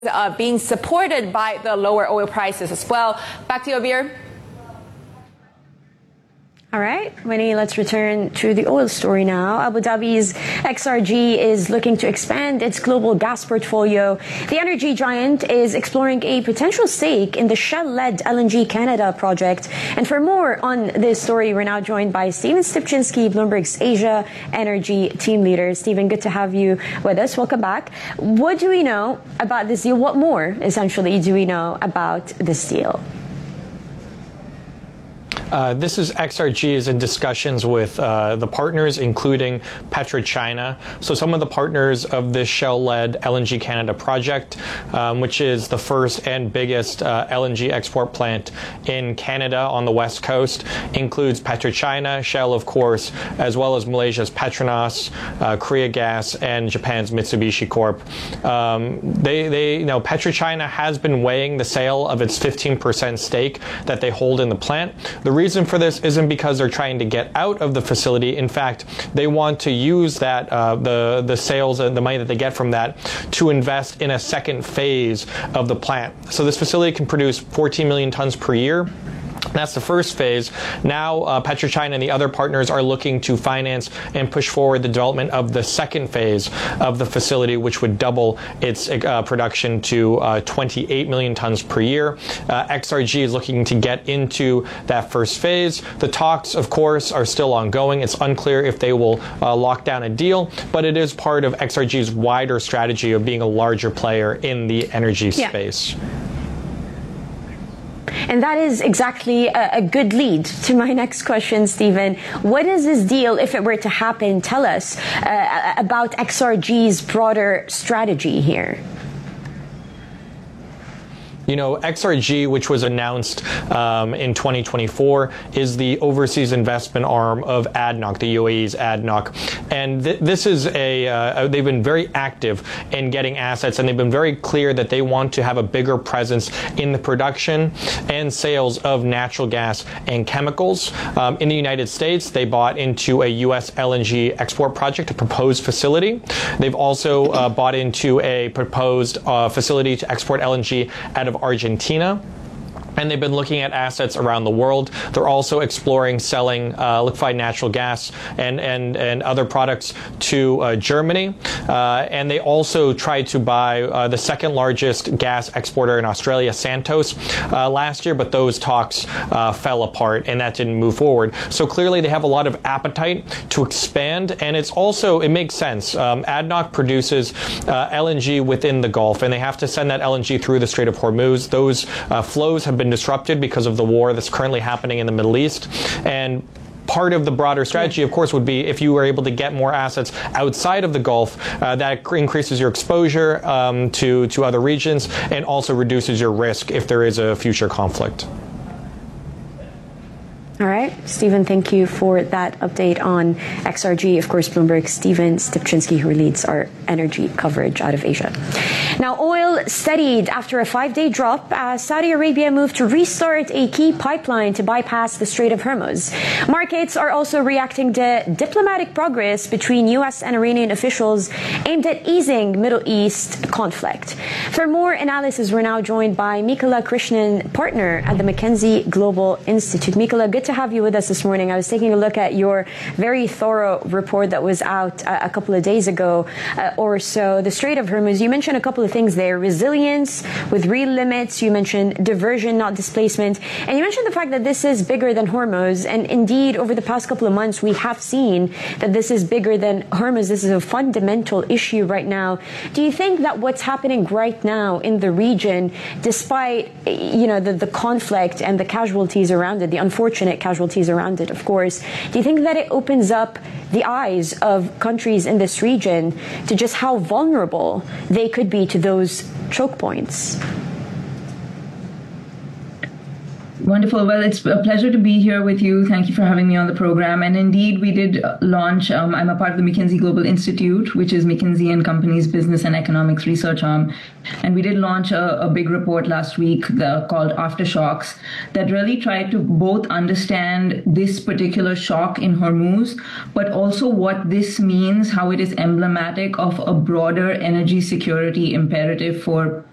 being supported by the lower oil prices as well. Back to you, Abir. All right, Winnie, let's return to the oil story now. Abu Dhabi's XRG is looking to expand its global gas portfolio. The energy giant is exploring a potential stake in the Shell-led LNG Canada project. And for more on this story, we're now joined by Stephen Stipczynski, Bloomberg's Asia Energy team leader. Stephen, good to have you with us. Welcome back. What do we know about this deal? What more, essentially, do we know about this deal? This is XRG is in discussions with the partners, including PetroChina. So some of the partners of this Shell-led LNG Canada project, which is the first and biggest LNG export plant in Canada on the west coast, includes PetroChina, Shell, of course, as well as Malaysia's Petronas, Korea Gas, and Japan's Mitsubishi Corp. PetroChina has been weighing the sale of its 15% stake that they hold in the plant. The reason for this isn't because they're trying to get out of the facility. In fact, they want to use that the sales and the money that they get from that to invest in a second phase of the plant. So this facility can produce 14 million tons per year. That's the first phase. Now, PetroChina and the other partners are looking to finance and push forward the development of the second phase of the facility, which would double its production to 28 million tons per year. XRG is looking to get into that first phase. The talks, of course, are still ongoing. It's unclear if they will lock down a deal, but it is part of XRG's wider strategy of being a larger player in the energy space. And that is exactly a good lead to my next question, Stephen. What does this deal, if it were to happen, tell us about XRG's broader strategy here? You know, XRG, which was announced in 2024, is the overseas investment arm of ADNOC, the UAE's ADNOC. And this is they've been very active in getting assets, and they've been very clear that they want to have a bigger presence in the production and sales of natural gas and chemicals. In the United States, they bought into a U.S. LNG export project, a proposed facility. They've also bought into a proposed facility to export LNG out of Argentina. And they've been looking at assets around the world. They're also exploring selling liquefied natural gas and other products to Germany. And they also tried to buy the second largest gas exporter in Australia, Santos, last year, but those talks fell apart and that didn't move forward. So clearly they have a lot of appetite to expand, and it makes sense. ADNOC produces LNG within the Gulf, and they have to send that LNG through the Strait of Hormuz. Those flows have been disrupted because of the war that's currently happening in the Middle East. And part of the broader strategy, of course, would be if you were able to get more assets outside of the Gulf, that increases your exposure to other regions and also reduces your risk if there is a future conflict. All right, Stephen, thank you for that update on XRG. Of course, Bloomberg's Stephen Stipczynski, who leads our energy coverage out of Asia. Now, oil steadied after a 5-day drop as Saudi Arabia moved to restart a key pipeline to bypass the Strait of Hormuz. Markets are also reacting to diplomatic progress between U.S. and Iranian officials aimed at easing Middle East conflict. For more analysis, we're now joined by Mikola Krishnan, partner at the McKinsey Global Institute. Mikola, good to have you with us this morning. I was taking a look at your very thorough report that was out a couple of days ago or so. The Strait of Hormuz, you mentioned a couple of things there. Resilience with real limits. You mentioned diversion, not displacement. And you mentioned the fact that this is bigger than Hormuz. And indeed, over the past couple of months, we have seen that this is bigger than Hormuz. This is a fundamental issue right now. Do you think that what's happening right now in the region, despite, the conflict and the casualties around it, the unfortunate casualties around it, of course, do you think that it opens up the eyes of countries in this region to just how vulnerable they could be to those choke points? Wonderful. Well, it's a pleasure to be here with you. Thank you for having me on the program. And indeed, we did launch, I'm a part of the McKinsey Global Institute, which is McKinsey and Company's business and economics research arm. And we did launch a big report last week called Aftershocks that really tried to both understand this particular shock in Hormuz, but also what this means, how it is emblematic of a broader energy security imperative for